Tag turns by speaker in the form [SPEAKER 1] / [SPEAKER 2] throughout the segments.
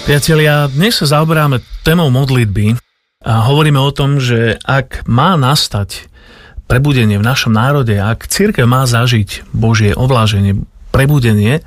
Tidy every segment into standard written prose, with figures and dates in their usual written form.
[SPEAKER 1] Priatelia, dnes sa zaoberáme témou modlitby a hovoríme o tom, že ak má nastať prebudenie v našom národe, ak cirkev má zažiť Božie ovláženie, prebudenie,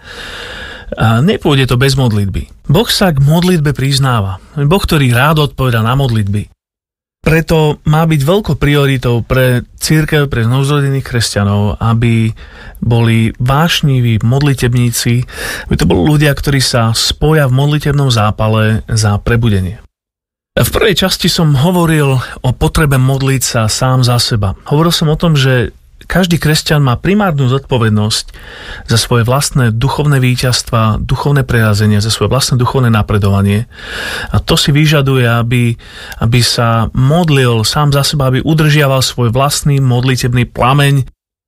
[SPEAKER 1] nepôjde to bez modlitby. Boh sa k modlitbe priznáva. Boh, ktorý rád odpovedá na modlitby. Preto má byť veľkou prioritou pre cirkev, pre znovuzrodených kresťanov, aby boli vášniví modlitebníci, aby to boli ľudia, ktorí sa spoja v modlitebnom zápale za prebudenie. V prvej časti som hovoril o potrebe modliť sa sám za seba. Hovoril som o tom, že každý kresťan má primárnu zodpovednosť za svoje vlastné duchovné víťazstva, duchovné prerazenie, za svoje vlastné duchovné napredovanie. A to si vyžaduje, aby sa modlil sám za seba, aby udržiaval svoj vlastný modlitebný plameň.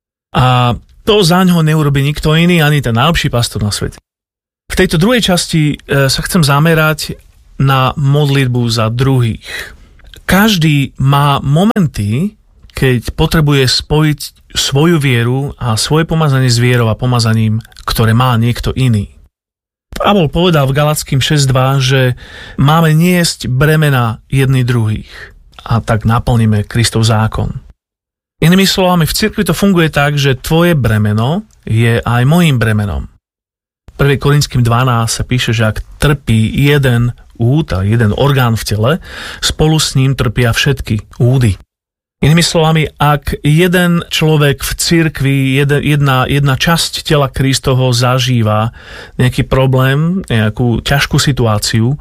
[SPEAKER 1] A to zaňho neurobí nikto iný, ani ten najlepší pastor na svete. V tejto druhej časti sa chcem zamerať na modlitbu za druhých. Každý má momenty, keď potrebuje spojiť svoju vieru a svoje pomazanie s vierou a pomazaním, ktoré má niekto iný. Pavol povedal v Galatským 6.2, že máme niesť bremena jedni druhých a tak naplníme Kristov zákon. Inými slovami, v cirkvi to funguje tak, že tvoje bremeno je aj mojím bremenom. V 1. Korinským 12 sa píše, že ak trpí jeden úd a jeden orgán v tele, spolu s ním trpia všetky údy. Inými slovami, ak jeden človek v cirkvi, jedna časť tela Kristovho zažíva nejaký problém, nejakú ťažkú situáciu,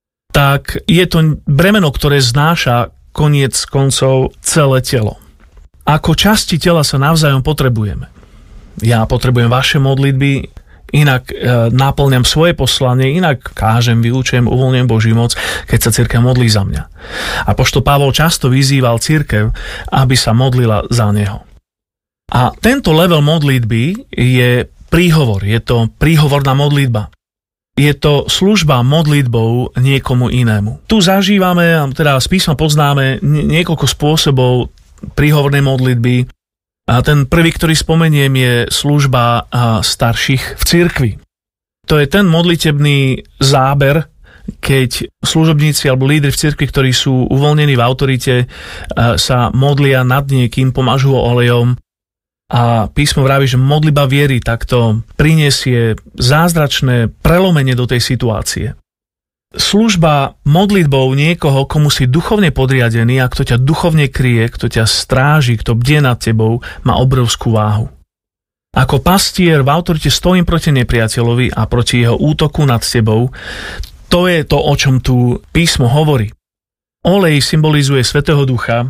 [SPEAKER 1] tak je to bremeno, ktoré znáša koniec koncov celé telo. Ako časti tela sa navzájom potrebujeme. Ja potrebujem vaše modlitby, inak náplňam svoje poslanie, inak kážem, vyučujem, uvoľňujem Boží moc, keď sa cirkev modlí za mňa. Apoštol Pavol často vyzýval cirkev, aby sa modlila za neho. A tento level modlitby je príhovor, je to príhovorná modlitba. Je to služba modlitbou niekomu inému. Tu zažívame, teda z písma poznáme niekoľko spôsobov príhovornej modlitby. A ten prvý, ktorý spomeniem, je služba starších v cirkvi. To je ten modlitebný záber, keď služobníci alebo lídri v cirkvi, ktorí sú uvoľnení v autorite, sa modlia nad niekým, pomažú ho olejom. A písmo vraví, že modlitba viery takto prinesie zázračné prelomenie do tej situácie. Služba modlitbou niekoho, komu si duchovne podriadený a kto ťa duchovne kryje, kto ťa stráži, kto bdie nad tebou, má obrovskú váhu. Ako pastier v autorite stojím proti nepriateľovi a proti jeho útoku nad tebou. To je to, o čom tu písmo hovorí. Olej symbolizuje Svätého Ducha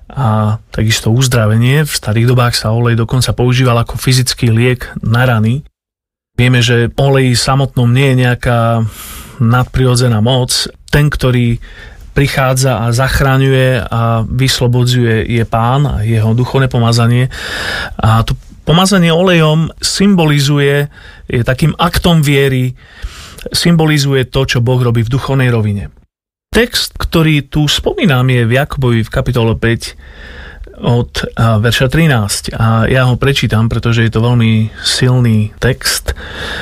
[SPEAKER 1] a takisto uzdravenie. V starých dobách sa olej dokonca používal ako fyzický liek na rany. Vieme, že olej samotnom nie je nejaká nadprirodzená moc. Ten, ktorý prichádza a zachraňuje a vyslobodzuje, je Pán a jeho duchovné pomazanie. A to pomazanie olejom symbolizuje, je takým aktom viery, symbolizuje to, čo Boh robí v duchovnej rovine. Text, ktorý tu spomínam, je v Jakobovi v kapitole 5 od verša 13. A ja ho prečítam, pretože je to veľmi silný text.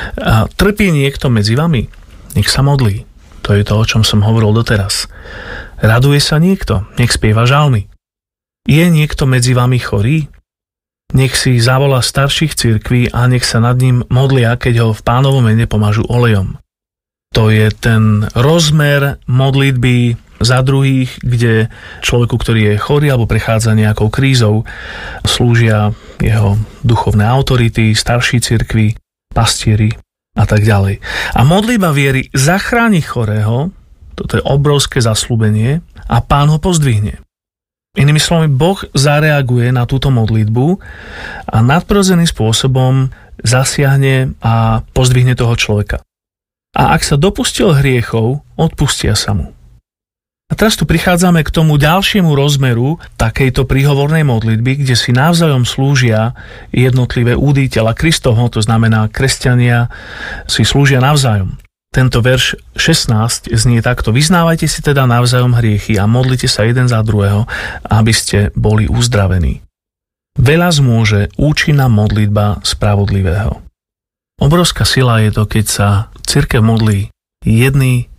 [SPEAKER 1] Trpí niekto medzi vami? Nech sa modlí. To je to, o čom som hovoril doteraz. Raduje sa niekto? Nech spieva žalmy. Je niekto medzi vami chorý? Nech si zavolá starších cirkví a nech sa nad ním modlia, keď ho v Pánovom mene pomažu olejom. To je ten rozmer modlitby za druhých, kde človeku, ktorý je chorý alebo prechádza nejakou krízou, slúžia jeho duchovné autority, starší cirkvi, pastieri a tak ďalej. A modlitba viery zachráni chorého, toto je obrovské zasľúbenie, a Pán ho pozdvihne. Inými slovami, Boh zareaguje na túto modlitbu a nadprirodzeným spôsobom zasiahne a pozdvihne toho človeka. A ak sa dopustil hriechov, odpustia sa mu. A teraz tu prichádzame k tomu ďalšiemu rozmeru takejto príhovornej modlitby, kde si navzájom slúžia jednotlivé údy tela Kristovho, to znamená, kresťania si slúžia navzájom. Tento verš 16 znie takto: vyznávajte si teda navzájom hriechy a modlite sa jeden za druhého, aby ste boli uzdravení. Veľa zmôže účinná modlitba spravodlivého. Obrovská sila je to, keď sa cirkev modlí jedni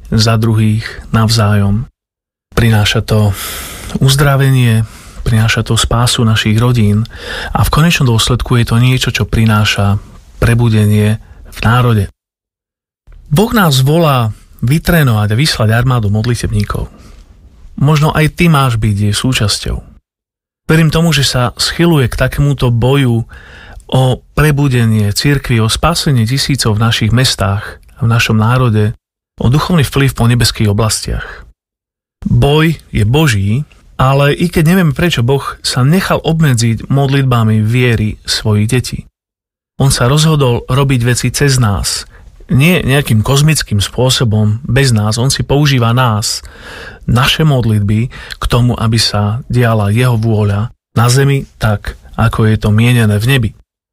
[SPEAKER 1] za druhých navzájom. Prináša to uzdravenie, prináša to spásu našich rodín a v konečnom dôsledku je to niečo, čo prináša prebudenie v národe. Boh nás volá vytrénovať a vyslať armádu modlitebníkov. Možno aj ty máš byť jej súčasťou. Verím tomu, že sa schyluje k takémuto boju o prebudenie cirkvi, o spásenie tisícov v našich mestách a v našom národe, o duchovný vplyv po nebeských oblastiach. Boj je Boží, ale i keď nevieme, prečo Boh sa nechal obmedziť modlitbami viery svojich detí. On sa rozhodol robiť veci cez nás, nie nejakým kozmickým spôsobom, bez nás. On si používa nás, naše modlitby k tomu, aby sa diala jeho vôľa na zemi tak, ako je to mienené v nebi.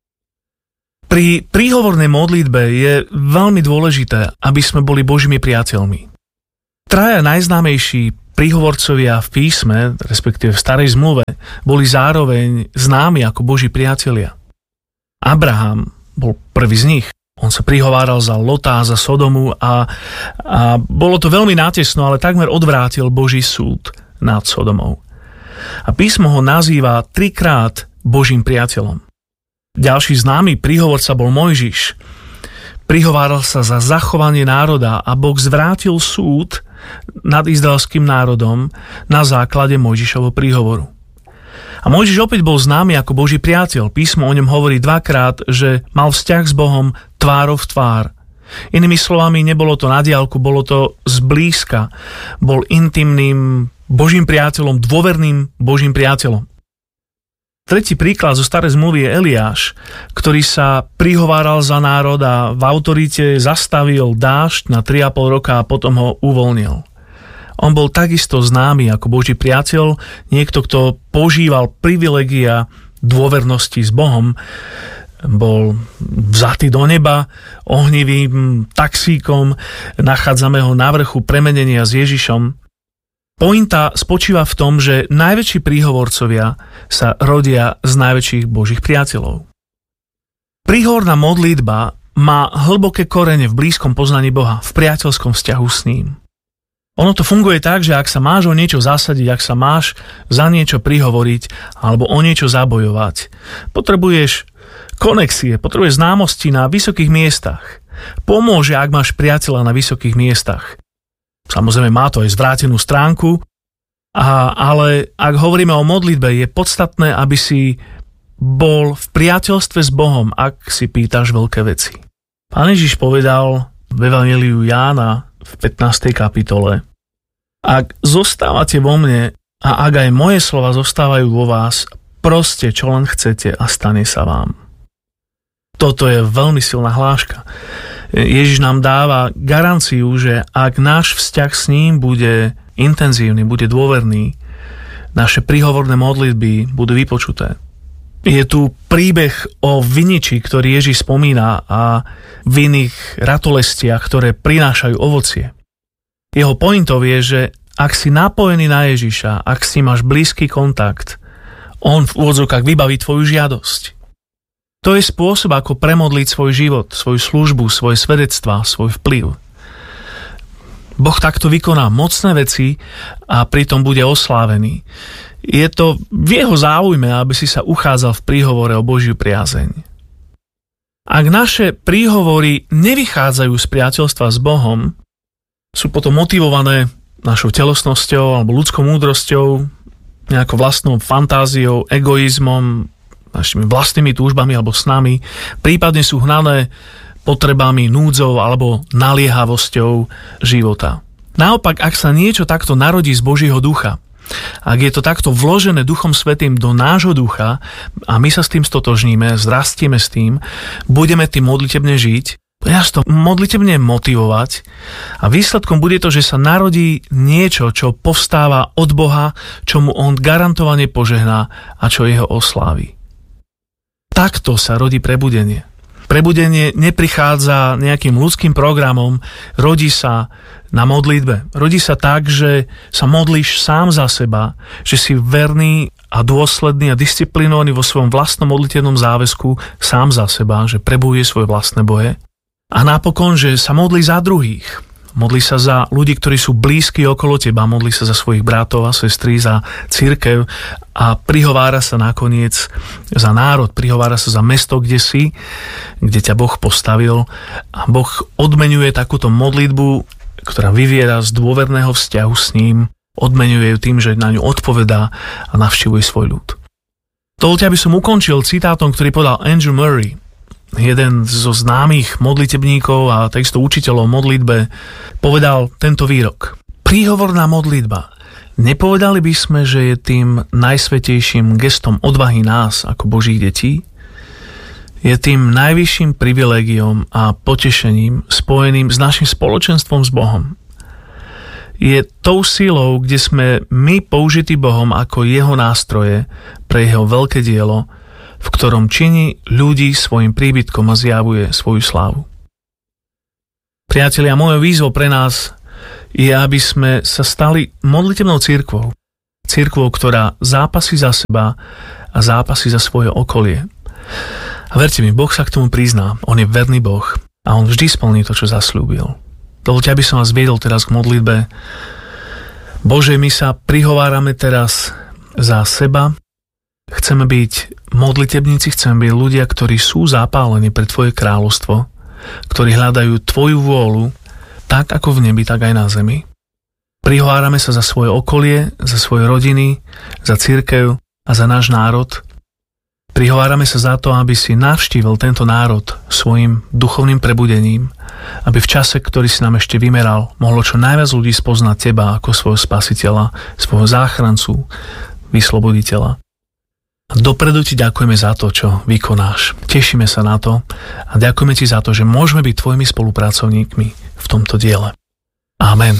[SPEAKER 1] Pri príhovornej modlitbe je veľmi dôležité, aby sme boli Božími priateľmi. Traja najznámejší príhovorcovia v písme, respektíve v Starej zmluve, boli zároveň známi ako Boží priatelia. Abraham bol prvý z nich. On sa prihováral za Lota, za Sodomu a bolo to veľmi nátesno, ale takmer odvrátil Boží súd nad Sodomou. A písmo ho nazýva 3-krát Božím priateľom. Ďalší známy príhovorca bol Mojžiš. Prihováral sa za zachovanie národa a Boh zvrátil súd nad izraelským národom na základe Mojžišovho príhovoru. A Mojžiš opäť bol známy ako Boží priateľ. Písmo o ňom hovorí 2-krát, že mal vzťah s Bohom tvárou v tvár. Inými slovami, nebolo to na diaľku, bolo to zblízka. Bol intimným Božím priateľom, dôverným Božím priateľom. Tretí príklad zo Starej zmluvy je Eliáš, ktorý sa prihováral za národ a v autorite zastavil dážď na 3,5 roka a potom ho uvoľnil. On bol takisto známy ako Boží priateľ, niekto, kto požíval privilegia dôvernosti s Bohom, bol vzatý do neba ohnivým taxíkom, nachádzame ho na vrchu premenenia s Ježišom. Pointa spočíva v tom, že najväčší príhovorcovia sa rodia z najväčších Božích priateľov. Príhovorná modlitba má hlboké korene v blízkom poznaní Boha, v priateľskom vzťahu s ním. Ono to funguje tak, že ak sa máš o niečo zasadiť, ak sa máš za niečo prihovoriť alebo o niečo zabojovať, potrebuješ konexie, potrebuješ známosti na vysokých miestach. Pomôže, ak máš priateľa na vysokých miestach. Samozrejme má to aj zvrátenú stránku, ale ak hovoríme o modlitbe, je podstatné, aby si bol v priateľstve s Bohom, ak si pýtaš veľké veci. Pán Ježiš povedal v Evanjeliu Jána v 15. kapitole: Ak zostávate vo mne a ak aj moje slova zostávajú vo vás, proste čo len chcete a stane sa vám. Toto je veľmi silná hláška. Ježiš nám dáva garanciu, že ak náš vzťah s ním bude intenzívny, bude dôverný, naše príhovorné modlitby budú vypočuté. Je tu príbeh o viniči, ktorý Ježiš spomína, a vinných ratolestiach, ktoré prinášajú ovocie. Jeho pointou je, že ak si napojený na Ježiša, ak si máš blízky kontakt, on v úvodzovkách vybaví tvoju žiadosť. To je spôsob, ako premodliť svoj život, svoju službu, svoje svedectvá, svoj vplyv. Boh takto vykoná mocné veci a pritom bude oslávený. Je to v jeho záujme, aby si sa uchádzal v príhovore o Božiu priazeň. Ak naše príhovory nevychádzajú z priateľstva s Bohom, sú potom motivované našou telesnosťou alebo ľudskou múdrosťou, nejakou vlastnou fantáziou, egoizmom, našimi vlastnými túžbami alebo snami, prípadne sú hnané potrebami, núdzou alebo naliehavosťou života. Naopak, ak sa niečo takto narodí z Božieho ducha, ak je to takto vložené Duchom Svätým do nášho ducha a my sa s tým stotožníme, zrastieme s tým, budeme tým modlitebne žiť, nás to modlitebne motivovať a výsledkom bude to, že sa narodí niečo, čo povstáva od Boha, čo mu on garantovane požehná a čo jeho oslávi. Takto sa rodí prebudenie. Prebudenie neprichádza nejakým ľudským programom, rodí sa na modlitbe. Rodí sa tak, že sa modlíš sám za seba, že si verný a dôsledný a disciplinovaný vo svojom vlastnom modlitevnom záväzku sám za seba, že prebujuje svoje vlastné boje. A napokon, že sa modlí za druhých. modli sa za ľudí, ktorí sú blízki okolo teba, modli sa za svojich bratov a sestry, za cirkev a prihovára sa nakoniec za národ, prihovára sa za mesto, kde si, kde ťa Boh postavil a Boh odmeňuje takúto modlitbu, ktorá vyviera z dôverného vzťahu s ním, odmeňuje ju tým, že na ňu odpovedá a navštívuje svoj ľud. Dovoľte, aby som ukončil citátom, ktorý podal Andrew Murray, jeden zo známych modlitebníkov a takisto učiteľov modlitbe, povedal tento výrok. Príhovorná modlitba. Nepovedali by sme, že je tým najsvätejším gestom odvahy nás ako Božích detí? Je tým najvyšším privilégiom a potešením spojeným s našim spoločenstvom s Bohom. Je tou silou, kde sme my použití Bohom ako jeho nástroje pre jeho veľké dielo, v ktorom činí ľudí svojim príbytkom a zjavuje svoju slávu. Priatelia, mojou výzvou pre nás je, aby sme sa stali modlitebnou cirkvou. Cirkvou, ktorá zápasí za seba a zápasí za svoje okolie. A verte mi, Boh sa k tomu prizná. On je verný Boh a on vždy splní to, čo zasľúbil. Dovoľte, aby som vás viedol teraz k modlitbe. Bože, my sa prihovárame teraz za seba. Chceme byť modlitebníci, chceme byť ľudia, ktorí sú zapálení pre Tvoje kráľovstvo, ktorí hľadajú Tvoju vôľu, tak ako v nebi, tak aj na zemi. Prihovárame sa za svoje okolie, za svoje rodiny, za cirkev a za náš národ. Prihovárame sa za to, aby si navštívil tento národ svojim duchovným prebudením, aby v čase, ktorý si nám ešte vymeral, mohlo čo najviac ľudí spoznať Teba ako svojho spasiteľa, svojho záchrancu, vysloboditeľa. A dopredu Ti ďakujeme za to, čo vykonáš. Tešíme sa na to a ďakujeme Ti za to, že môžeme byť Tvojimi spolupracovníkmi v tomto diele. Amen.